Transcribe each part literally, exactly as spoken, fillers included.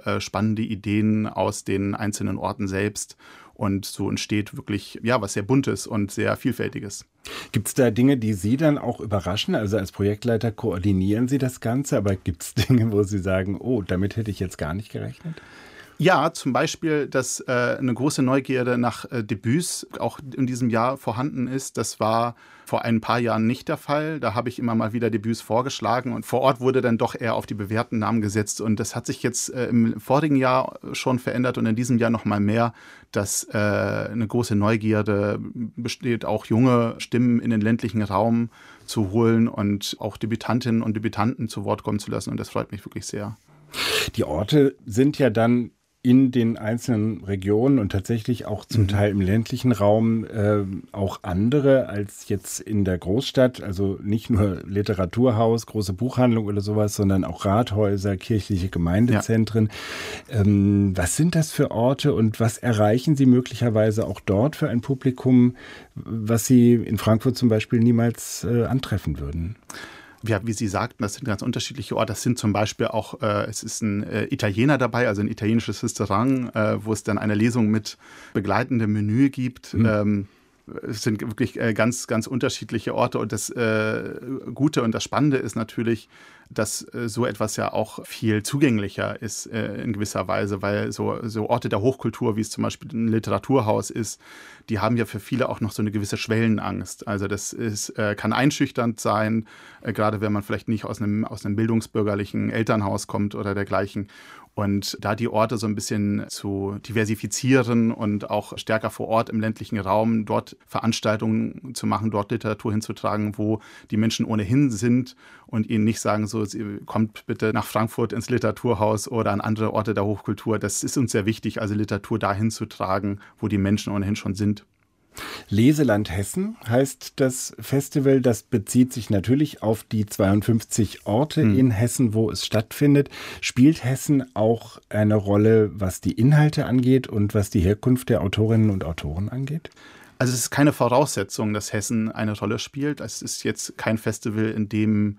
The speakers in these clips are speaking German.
äh, spannende Ideen aus den einzelnen Orten selbst. Und so entsteht wirklich ja was sehr Buntes und sehr Vielfältiges. Gibt es da Dinge, die Sie dann auch überraschen? Also als Projektleiter koordinieren Sie das Ganze, aber gibt es Dinge, wo Sie sagen, oh, damit hätte ich jetzt gar nicht gerechnet? Ja, zum Beispiel, dass äh, eine große Neugierde nach äh, Debüts auch in diesem Jahr vorhanden ist. Das war vor ein paar Jahren nicht der Fall. Da habe ich immer mal wieder Debüts vorgeschlagen und vor Ort wurde dann doch eher auf die bewährten Namen gesetzt. Und das hat sich jetzt äh, im vorigen Jahr schon verändert und in diesem Jahr noch mal mehr, dass äh, eine große Neugierde besteht, auch junge Stimmen in den ländlichen Raum zu holen und auch Debütantinnen und Debütanten zu Wort kommen zu lassen. Und das freut mich wirklich sehr. Die Orte sind ja dann in den einzelnen Regionen und tatsächlich auch zum mhm. Teil im ländlichen Raum äh, auch andere als jetzt in der Großstadt. Also nicht nur Literaturhaus, große Buchhandlung oder sowas, sondern auch Rathäuser, kirchliche Gemeindezentren. Ja. Ähm, was sind das für Orte und was erreichen Sie möglicherweise auch dort für ein Publikum, was Sie in Frankfurt zum Beispiel niemals äh, antreffen würden? Ja, wie Sie sagten, das sind ganz unterschiedliche Orte. Das sind zum Beispiel auch, äh, es ist ein äh, Italiener dabei, also ein italienisches Restaurant, äh, wo es dann eine Lesung mit begleitendem Menü gibt. Mhm. Ähm, es sind wirklich äh, ganz, ganz unterschiedliche Orte. Und das äh, Gute und das Spannende ist natürlich, dass äh, so etwas ja auch viel zugänglicher ist äh, in gewisser Weise, weil so, so Orte der Hochkultur, wie es zum Beispiel ein Literaturhaus ist, die haben ja für viele auch noch so eine gewisse Schwellenangst. Also das ist, äh, kann einschüchternd sein, äh, gerade wenn man vielleicht nicht aus einem, aus einem bildungsbürgerlichen Elternhaus kommt oder dergleichen. Und da die Orte so ein bisschen zu diversifizieren und auch stärker vor Ort im ländlichen Raum dort Veranstaltungen zu machen, dort Literatur hinzutragen, wo die Menschen ohnehin sind und ihnen nicht sagen, so, kommt bitte nach Frankfurt ins Literaturhaus oder an andere Orte der Hochkultur. Das ist uns sehr wichtig, also Literatur dahin zu tragen, wo die Menschen ohnehin schon sind. Leseland Hessen heißt das Festival. Das bezieht sich natürlich auf die zweiundfünfzig Orte hm. in Hessen, wo es stattfindet. Spielt Hessen auch eine Rolle, was die Inhalte angeht und was die Herkunft der Autorinnen und Autoren angeht? Also es ist keine Voraussetzung, dass Hessen eine Rolle spielt. Es ist jetzt kein Festival, in dem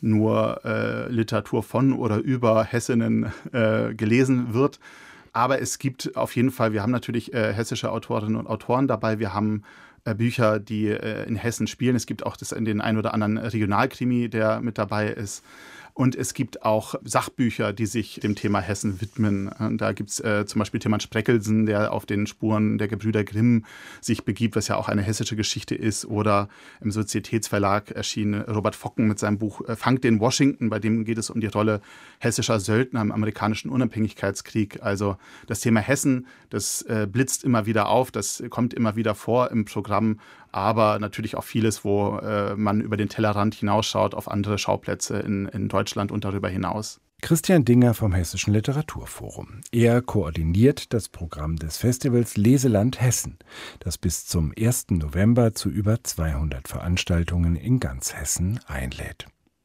nur äh, Literatur von oder über Hessinnen äh, gelesen wird. Aber es gibt auf jeden Fall, wir haben natürlich äh, hessische Autorinnen und Autoren dabei. Wir haben äh, Bücher, die äh, in Hessen spielen. Es gibt auch das, in den einen oder anderen Regionalkrimi, der mit dabei ist. Und es gibt auch Sachbücher, die sich dem Thema Hessen widmen. Da gibt es äh, zum Beispiel Tilman Spreckelsen, der auf den Spuren der Gebrüder Grimm sich begibt, was ja auch eine hessische Geschichte ist. Oder im Sozietätsverlag erschien Robert Focken mit seinem Buch Fangt den Washington, bei dem geht es um die Rolle hessischer Söldner im amerikanischen Unabhängigkeitskrieg. Also das Thema Hessen, das äh, blitzt immer wieder auf, das kommt immer wieder vor im Programm. Aber natürlich auch vieles, wo äh, man über den Tellerrand hinausschaut auf andere Schauplätze in, in Deutschland und darüber hinaus. Christian Dinger vom Hessischen Literaturforum. Er koordiniert das Programm des Festivals Leseland Hessen, das bis zum ersten November zu über zweihundert Veranstaltungen in ganz Hessen einlädt.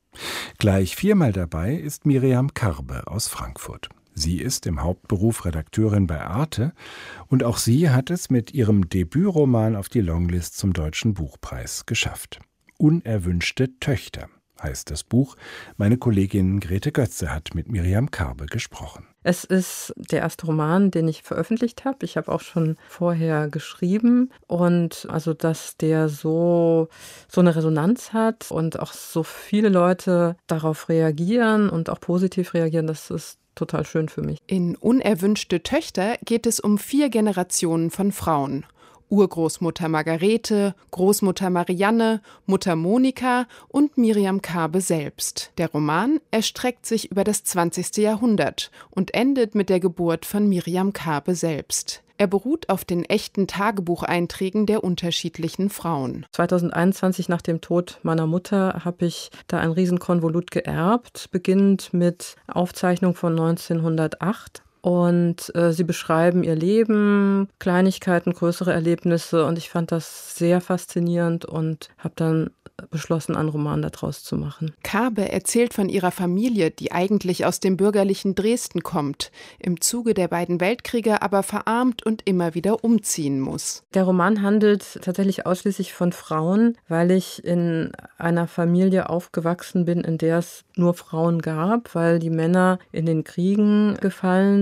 Gleich viermal dabei ist Miriam Karbe aus Frankfurt. Sie ist im Hauptberuf Redakteurin bei Arte und auch sie hat es mit ihrem Debütroman auf die Longlist zum Deutschen Buchpreis geschafft. Unerwünschte Töchter heißt das Buch. Meine Kollegin Grete Götze hat mit Miriam Karbe gesprochen. Es ist der erste Roman, den ich veröffentlicht habe. Ich habe auch schon vorher geschrieben. Und also, dass der so, so eine Resonanz hat und auch so viele Leute darauf reagieren und auch positiv reagieren, das ist total schön für mich. In Unerwünschte Töchter geht es um vier Generationen von Frauen. Urgroßmutter Margarete, Großmutter Marianne, Mutter Monika und Miriam Karbe selbst. Der Roman erstreckt sich über das zwanzigste Jahrhundert und endet mit der Geburt von Miriam Karbe selbst. Er beruht auf den echten Tagebucheinträgen der unterschiedlichen Frauen. zweitausendeinundzwanzig, nach dem Tod meiner Mutter, habe ich da ein Riesenkonvolut geerbt, beginnend mit Aufzeichnung von neunzehnhundertacht. Und äh, sie beschreiben ihr Leben, Kleinigkeiten, größere Erlebnisse. Und ich fand das sehr faszinierend und habe dann beschlossen, einen Roman daraus zu machen. Karbe erzählt von ihrer Familie, die eigentlich aus dem bürgerlichen Dresden kommt, im Zuge der beiden Weltkriege aber verarmt und immer wieder umziehen muss. Der Roman handelt tatsächlich ausschließlich von Frauen, weil ich in einer Familie aufgewachsen bin, in der es nur Frauen gab, weil die Männer in den Kriegen gefallen